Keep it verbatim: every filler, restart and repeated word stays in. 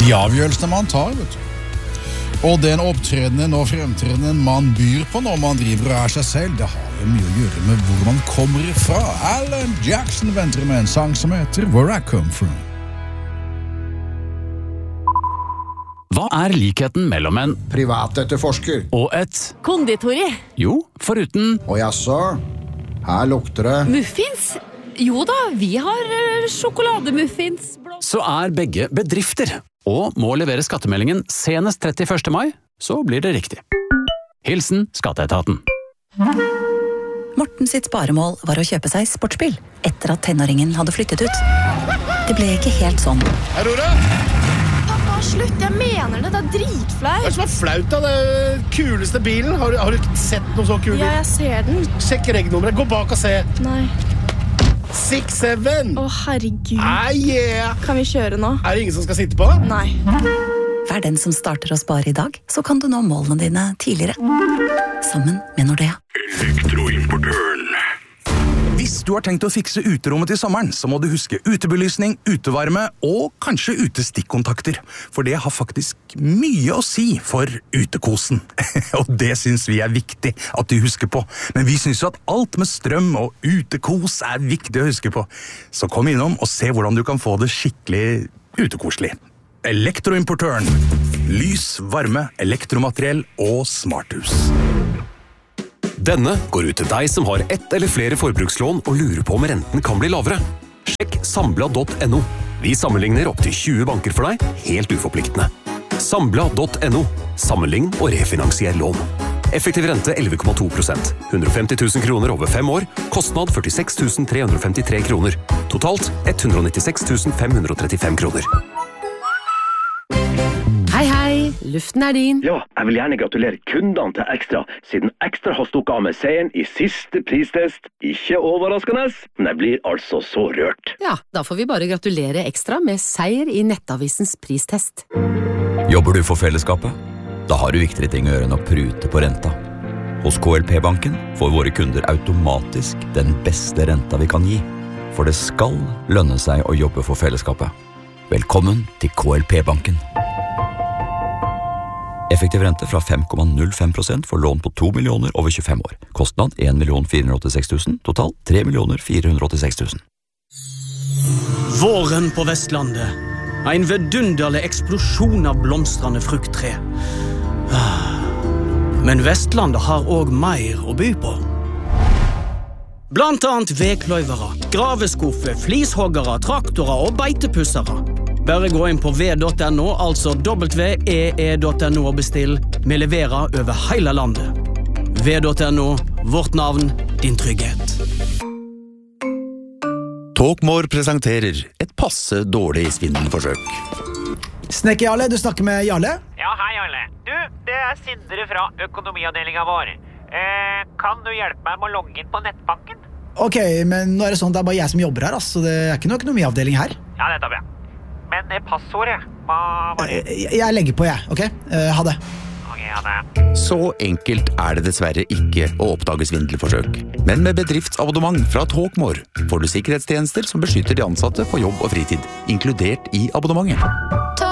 De avgjørelsene man tar, vet du. Og den opptredende og fremtredende man byr på når man driver og er seg selv, det har jo mye å gjøre med hvor man kommer ifra. Alan Jackson venter med en sang som heter Where I Come From. Hva er likheten mellom en privatetterforsker og et konditori? Jo, foruten og jaså, her lukter det muffins? Jo da, vi har uh, sjokolademuffins. Så er begge bedrifter og må levere skattemeldingen senest trettiførste mai, så blir det riktig. Hilsen Skatteetaten. Morten sitt sparemål var å kjøpe seg sportsbil etter at tenåringen hadde flyttet ut. Det ble ikke helt sånn. Aurora! Slutt, jeg mener det, det er dritflaut. Hva er det som er flaut da? Det kuleste bilen? Har du, har du sett noe så kul bil? Ja, jeg ser den. Sjekk regnummeret, gå bak og se. Nei. seks syv. Å, herregud. Ah, yeah. Kan vi kjøre nå? Er det ingen som skal sitte på? Nei. Vær den som starter å spare i dag, så kan du nå målene dine tidligere. Sammen med Nordea. Elektroimportøren. Hvis du har tenkt å fikse uterommet til sommeren, så må du huske utebelysning, utevarme og kanskje utestikkontakter. For det har faktisk mye å si for utekosen. Og det synes vi er viktig at du husker på. Men vi synes jo at alt med strøm og utekos er viktig å huske på. Så kom innom og se hvordan du kan få det skikkelig utekoselig. Elektroimportøren. Lys, varme, elektromateriell og smarthus. Denne går ut til deg som har ett eller flere forbrukslån og lurer på om renten kan bli lavere. Sjekk sambla punktum no. Vi sammenligner opp til tjue banker for deg, helt uforpliktende. sambla punktum no. Sammenlign og refinansier lån. Effektiv rente elleve komma to prosent. hundre og femti tusen kroner over fem år. Kostnad førtiseks tusen tre hundre og femtitre kroner. Totalt ett hundre og nittiseks tusen fem hundre og trettifem kroner. Hei, hei, luften er din. Ja, jeg vil gjerne gratulere kundene til Ekstra, siden Ekstra har stukket av med seieren i siste pristest. Ikke overraskende, men jeg blir altså så rørt. Ja, da får vi bare gratulere Ekstra med seier i Nettavisens pristest. Jobber du for fellesskapet? Da har du viktigere ting å gjøre enn å prute på renta. Hos K L P-banken får våre kunder automatisk den beste renta vi kan gi. For det skal lønne seg å jobbe for fellesskapet. Velkommen til K L P-banken. Effektiv rente fra fem komma null fem prosent for lån på to millioner over tjuefem år. Kostnad en million fire hundre og åttiseks tusen, totalt tre millioner fire hundre og åttiseks tusen. Våren på Vestlandet. En vidunderlig eksplosjon av blomstrende frukttre. Men Vestlandet har også mer å by på. Blant annet vekløyvere, graveskuffer, flishoggere, traktorer og beitepussere. Bare gå inn på v punktum no, altså w e e punktum no og bestill. Vi leverer over hele landet. v punktum no, vårt navn, din trygghet. Talkmore presenterer et passe dårlig svindelforsøk. Snekker Jarle, du snakker med Jarle? Ja, hei Jarle. Du, det er Sindre fra økonomiavdelingen vår. Eh, kan du hjelpe meg med å logge inn på nettbanken? Ok, men nå er det sånn, det er bare jeg som jobber her, altså. Det er ikke noe økonomiavdeling her. Ja, det er bra. Men det passordet, hva var det? Jeg, jeg legger på, jeg, ok? Uh, ha det. Ok, ha det. Så enkelt er det dessverre ikke å oppdage svindelforsøk. Men med bedriftsabonnement fra Talkmore får du sikkerhetstjenester som beskytter de ansatte på jobb og fritid, inkludert i abonnementet.